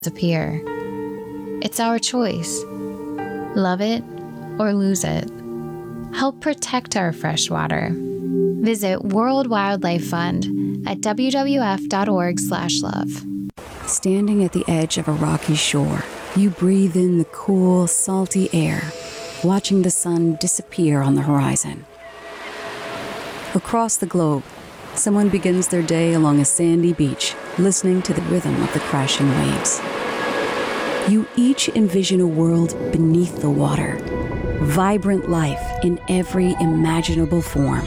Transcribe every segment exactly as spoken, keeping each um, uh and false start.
disappear. It's our choice. Love it or lose it. Help protect our freshwater. Visit World Wildlife Fund at w w f dot org slash love. Standing at the edge of a rocky shore, you breathe in the cool, salty air, watching the sun disappear on the horizon. Across the globe, someone begins their day along a sandy beach, listening to the rhythm of the crashing waves. You each envision a world beneath the water, vibrant life in every imaginable form.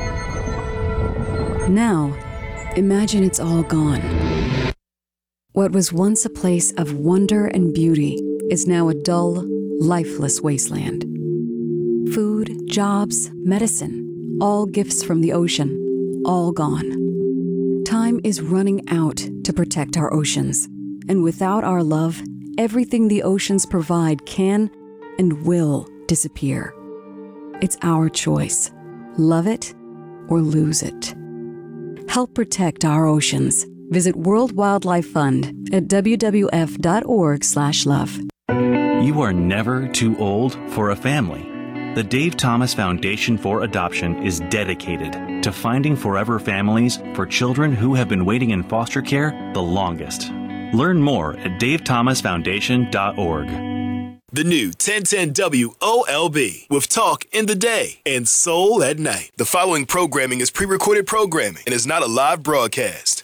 Now, imagine it's all gone. What was once a place of wonder and beauty is now a dull, lifeless wasteland. Food, jobs, medicine, all gifts from the ocean, all gone. Time is running out to protect our oceans, and without our love, everything the oceans provide can and will disappear. It's our choice. Love it or lose it. Help protect our oceans. Visit World Wildlife Fund at w w f dot org slash love. You are never too old for a family. The Dave Thomas Foundation for Adoption is dedicated to finding forever families for children who have been waiting in foster care the longest. Learn more at dave thomas foundation dot org. The new ten ten W O L B with talk in the day and soul at night. The following programming is pre-recorded programming and is not a live broadcast.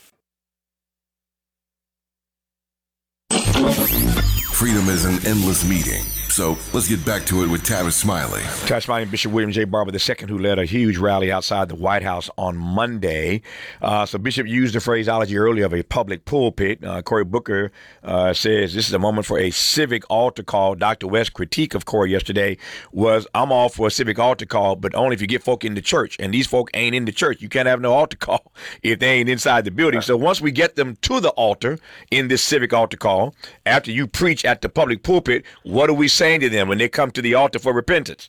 Freedom is an endless meeting. So let's get back to it with Tavis Smiley. Tavis Smiley and Bishop William J. Barber the second, who led a huge rally outside the White House on Monday. Uh, so Bishop used the phraseology earlier of a public pulpit. Uh, Cory Booker uh, says this is a moment for a civic altar call. Doctor West's critique of Cory yesterday was, I'm all for a civic altar call, but only if you get folk in the church. And these folk ain't in the church. You can't have no altar call if they ain't inside the building. So once we get them to the altar in this civic altar call, after you preach at the public pulpit, what are we saying to them when they come to the altar for repentance?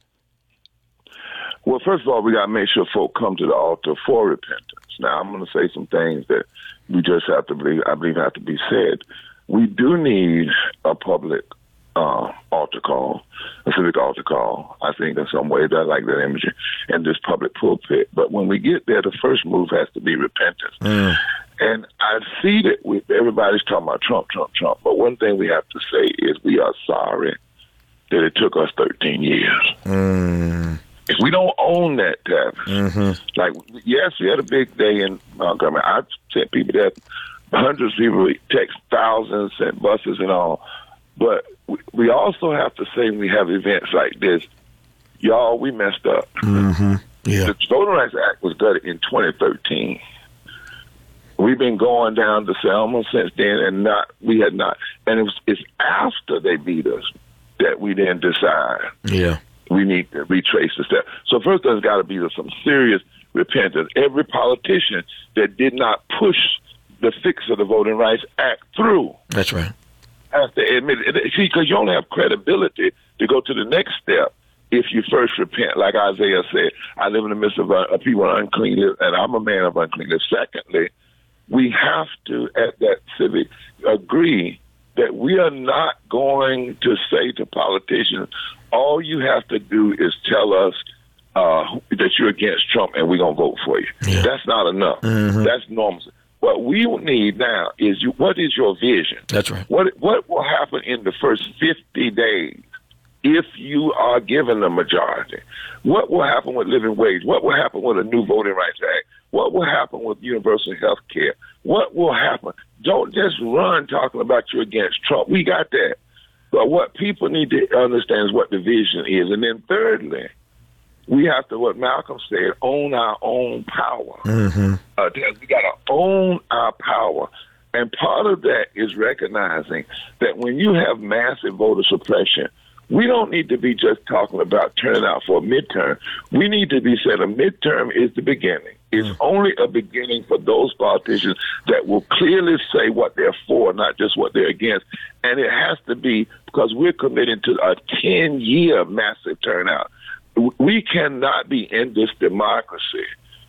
Well, first of all, we got to make sure folk come to the altar for repentance. Now, I'm going to say some things that we just have to believe, I believe have to be said. We do need a public uh, altar call, a civic altar call, I think, in some ways. I like that imagery, in this public pulpit. But when we get there, the first move has to be repentance. Mm. And I see that we, everybody's talking about Trump, Trump, Trump. But one thing we have to say is we are sorry that it took us thirteen years. Mm. If we don't own that, Tavis, mm-hmm. like, yes, we had a big day in Montgomery. I've sent people that, hundreds of people, text thousands, sent buses and all. But we, we also have to say when we have events like this, y'all, we messed up. Mm-hmm. Yeah. The Voting Rights Act was gutted in twenty thirteen. We've been going down to Selma since then, and not we had not. And it was, it's after they beat us that we then decide yeah. we need to retrace the step. So first there's got to be some serious repentance. Every politician that did not push the fix of the Voting Rights Act through. That's right. Has to admit it. See, because you only have credibility to go to the next step if you first repent. Like Isaiah said, I live in the midst of a, a people unclean lips, and I'm a man of unclean lips. Secondly, we have to, at that civic, agree that we are not going to say to politicians, all you have to do is tell us uh, that you're against Trump and we're going to vote for you. Yeah. That's not enough. Mm-hmm. That's normal. What we need now is, you, what is your vision? That's right. What What will happen in the first fifty days if you are given the majority? What will happen with living wage? What will happen with a new Voting Rights Act? What will happen with universal health care? What will happen? Don't just run talking about you against Trump. We got that. But what people need to understand is what the vision is. And then thirdly, we have to, what Malcolm said, own our own power. Mm-hmm. Uh, we got to own our power. And part of that is recognizing that when you have massive voter suppression, we don't need to be just talking about turning out for a midterm. We need to be saying a midterm is the beginning. It's mm. only a beginning for those politicians that will clearly say what they're for, not just what they're against. And it has to be because we're committed to a ten-year massive turnout. We cannot be in this democracy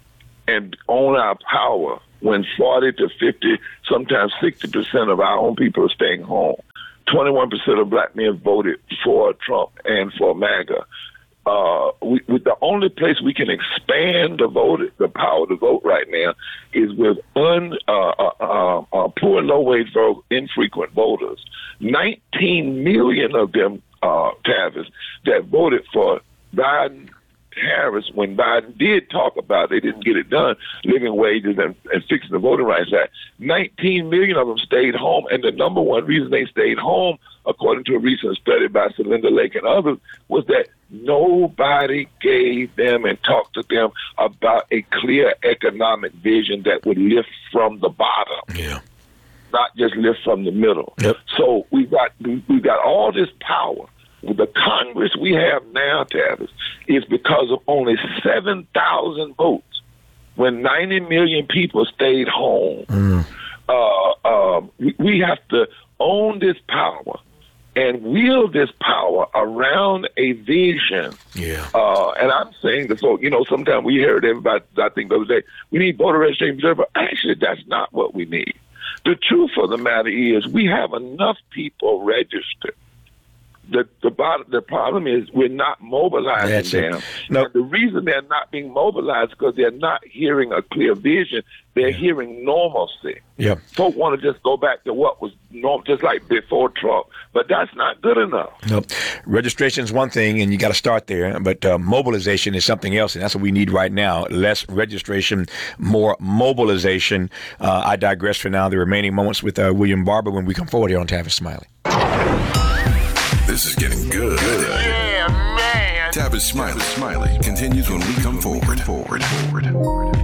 and own our power when forty to fifty, sometimes sixty percent of our own people are staying home. twenty-one percent of black men voted for Trump and for MAGA. Uh, we, we, the only place we can expand the vote, the power to vote right now is with un, uh, uh, uh, poor and low-wage, infrequent voters. nineteen million of them, uh, Tavis, that voted for Biden, Harris, when Biden did talk about they didn't get it done, living wages and, and fixing the Voting Rights Act. nineteen million of them stayed home, and the number one reason they stayed home, according to a recent study by Celinda Lake and others, was that nobody gave them and talked to them about a clear economic vision that would lift from the bottom. Yeah. Not just lift from the middle. Yep. So we got we, we got all this power. The Congress we have now, Tavis, is because of only seven thousand votes when ninety million people stayed home. Mm. Uh, uh, we, we have to own this power and wield this power around a vision. Yeah. Uh, and I'm saying to folks, you know, sometimes we heard everybody, I think the other day, we need voter registration, but actually that's not what we need. The truth of the matter is we have enough people registered. The the bottom, the problem is we're not mobilizing That's them. No. And the reason they're not being mobilized is because they're not hearing a clear vision. They're yeah. hearing normalcy. Yeah. Folk want to just go back to what was normal, just like before Trump. But that's not good enough. No. Registration is one thing, and you got to start there. But uh, mobilization is something else, and that's what we need right now. Less registration, more mobilization. Uh, I digress for now. The remaining moments with uh, William Barber when we come forward here on Tavis Smiley. This is getting good. Yeah, man. Tavis Smiley Smiley continues when we come forward. Forward, forward, forward.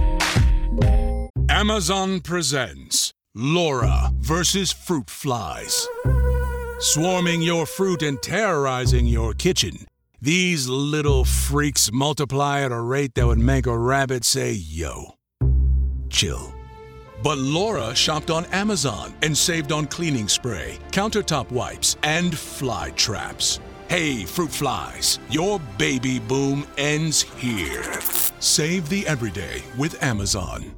Amazon presents Laura versus Fruit Flies. Swarming your fruit and terrorizing your kitchen, these little freaks multiply at a rate that would make a rabbit say, yo. Chill. But Laura shopped on Amazon and saved on cleaning spray, countertop wipes, and fly traps. Hey, fruit flies, your baby boom ends here. Save the everyday with Amazon.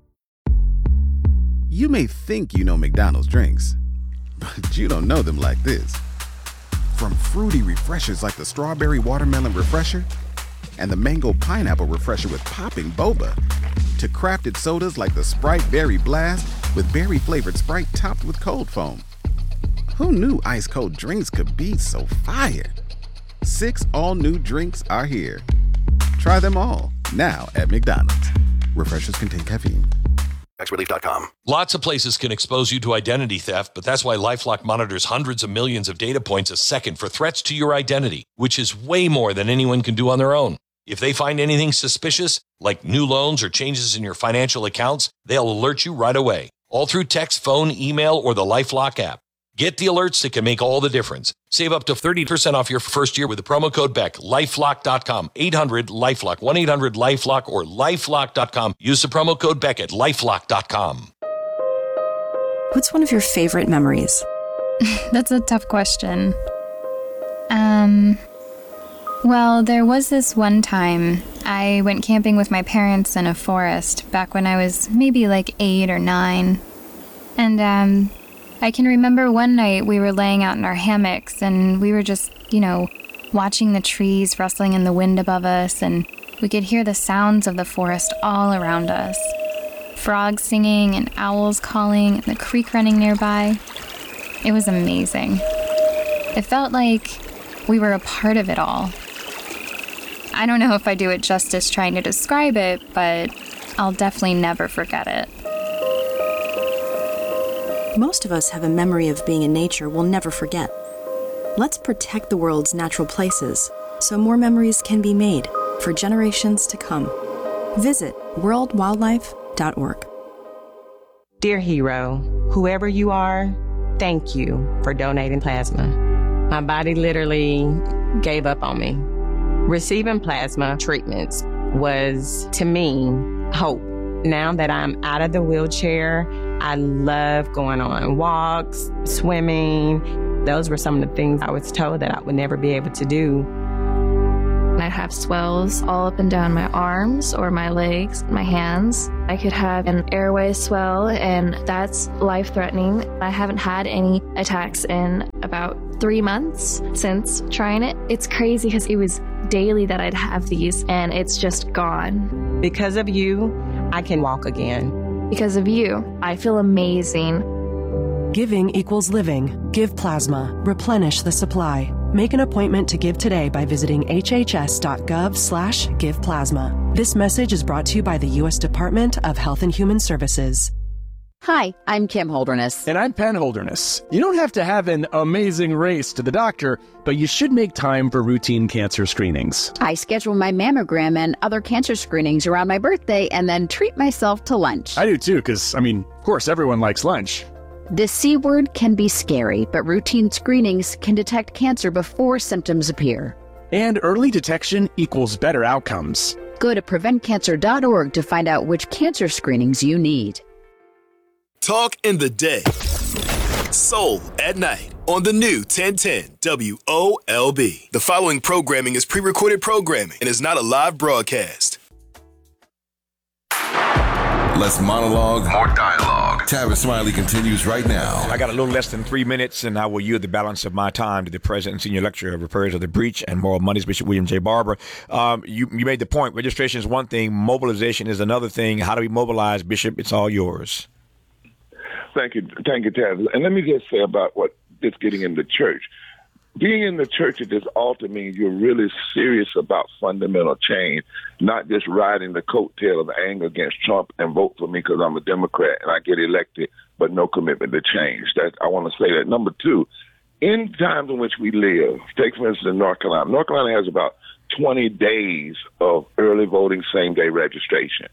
You may think you know McDonald's drinks, but you don't know them like this. From fruity refreshers like the Strawberry Watermelon Refresher and the Mango Pineapple Refresher with popping boba, to crafted sodas like the Sprite Berry Blast with berry-flavored Sprite topped with cold foam. Who knew ice-cold drinks could be so fire? Six all-new drinks are here. Try them all, now at McDonald's. Refreshers contain caffeine. Tax Relief dot com. Lots of places can expose you to identity theft, but that's why LifeLock monitors hundreds of millions of data points a second for threats to your identity, which is way more than anyone can do on their own. If they find anything suspicious, like new loans or changes in your financial accounts, they'll alert you right away, all through text, phone, email, or the LifeLock app. Get the alerts that can make all the difference. Save up to thirty percent off your first year with the promo code Beck. LifeLock dot com, eight hundred LifeLock, one eight hundred LifeLock, or LifeLock dot com. Use the promo code Beck at LifeLock dot com. What's one of your favorite memories? That's a tough question. Um... Well, there was this one time I went camping with my parents in a forest back when I was maybe like eight or nine. And um, I can remember one night we were laying out in our hammocks and we were just, you know, watching the trees rustling in the wind above us, and we could hear the sounds of the forest all around us. Frogs singing and owls calling and the creek running nearby. It was amazing. It felt like we were a part of it all. I don't know if I do it justice trying to describe it, but I'll definitely never forget it. Most of us have a memory of being in nature we'll never forget. Let's protect the world's natural places so more memories can be made for generations to come. Visit world wildlife dot org. Dear hero, whoever you are, thank you for donating plasma. My body literally gave up on me. Receiving plasma treatments was, to me, hope. Now that I'm out of the wheelchair, I love going on walks, swimming. Those were some of the things I was told that I would never be able to do. I I'd have swells all up and down my arms or my legs, my hands. I could have an airway swell, and that's life-threatening. I haven't had any attacks in about three months since trying it. It's crazy because it was daily that I'd have these, and it's just gone. Because of you, I can walk again. Because of you, I feel amazing. Giving equals living. Give plasma. Replenish the supply. Make an appointment to give today by visiting hhs.gov slash give plasma. This message is brought to you by the U S Department of Health and Human Services. Hi, I'm Kim Holderness. And I'm Penn Holderness. You don't have to have an amazing race to the doctor, but you should make time for routine cancer screenings. I schedule my mammogram and other cancer screenings around my birthday and then treat myself to lunch. I do too, because, I mean, of course, everyone likes lunch. The C word can be scary, but routine screenings can detect cancer before symptoms appear. And early detection equals better outcomes. Go to prevent cancer dot org to find out which cancer screenings you need. Talk in the day. Soul at night on the new ten ten W O L B. The following programming is pre-recorded programming and is not a live broadcast. Less monologue, more dialogue. Tavis Smiley continues right now. I got a little less than three minutes, and I will yield the balance of my time to the President and Senior Lecturer of Repairs of the Breach and Moral Mondays, Bishop William J. Barber. Um, you, you made the point. Registration is one thing. Mobilization is another thing. How do we mobilize, Bishop? It's all yours. Thank you. Thank you, Tavis. And let me just say about what it's getting in the church. Being in the church at this altar means you're really serious about fundamental change, not just riding the coattail of anger against Trump and vote for me because I'm a Democrat and I get elected, but no commitment to change. That I want to say that. Number two, in times in which we live, take for instance North Carolina. North Carolina has about twenty days of early voting, same-day registration.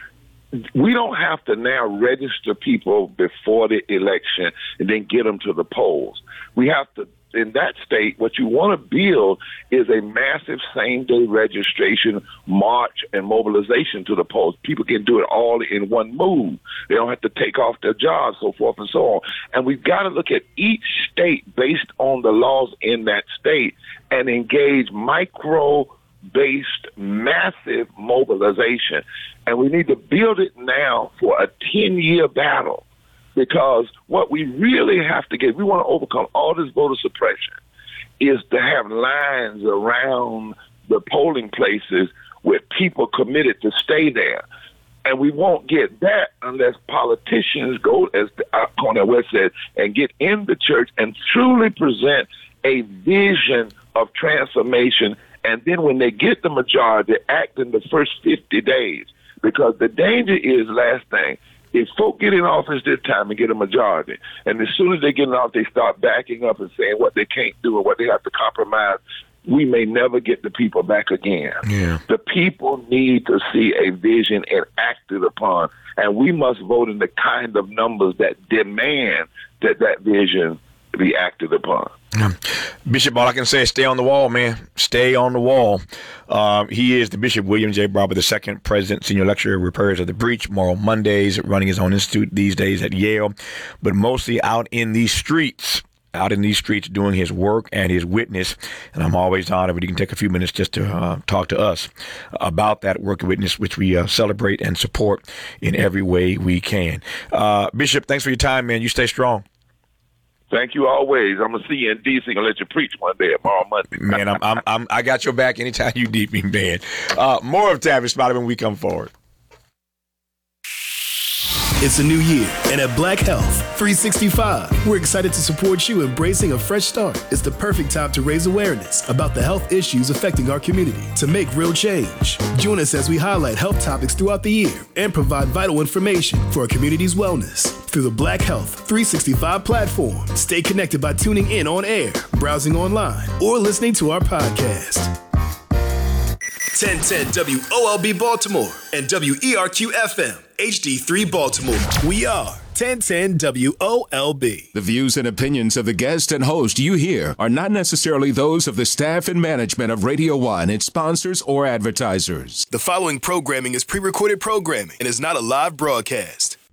We don't have to now register people before the election and then get them to the polls. We have to, in that state, what you want to build is a massive same-day registration, march, and mobilization to the polls. People can do it all in one move. They don't have to take off their jobs, so forth and so on. And we've got to look at each state based on the laws in that state and engage micro based massive mobilization. And we need to build it now for a ten-year battle, because what we really have to get, we want to overcome all this voter suppression, is to have lines around the polling places with people committed to stay there. And we won't get that unless politicians go, as Cornel West said, and get in the church and truly present a vision of transformation. And then when they get the majority, act in the first fifty days. Because the danger is, last thing, if folk get in office this time and get a majority, and as soon as they get in office, they start backing up and saying what they can't do and what they have to compromise, we may never get the people back again. Yeah. The people need to see a vision and acted upon, and we must vote in the kind of numbers that demand that that vision be acted upon. Bishop, all I can say is stay on the wall, man. Stay on the wall. Uh, he is the Bishop William J. Barber the Second, President, Senior Lecturer of Repairs of the Breach, Moral Mondays, running his own institute these days at Yale, but mostly out in these streets. out in these streets doing his work and his witness. And I'm always honored when you can take a few minutes just to uh, talk to us about that work and witness, which we uh, celebrate and support in every way we can. Uh, Bishop, thanks for your time, man. You stay strong. Thank you always. I'm gonna see you in D C and let you preach one day tomorrow Monday. Man, I'm, I'm, I'm, I got your back anytime you need me, man. Uh, more of Tavis Smiley when we come forward. It's a new year, and at Black Health three sixty-five, we're excited to support you embracing a fresh start. It's the perfect time to raise awareness about the health issues affecting our community to make real change. Join us as we highlight health topics throughout the year and provide vital information for our community's wellness through the Black Health three sixty-five platform. Stay connected by tuning in on air, browsing online, or listening to our podcast. ten ten W O L B Baltimore and W E R Q F M H D three Baltimore. We are ten ten W O L B. The views and opinions of the guest and host you hear are not necessarily those of the staff and management of Radio One, its sponsors, or advertisers. The following programming is pre-recorded programming and is not a live broadcast.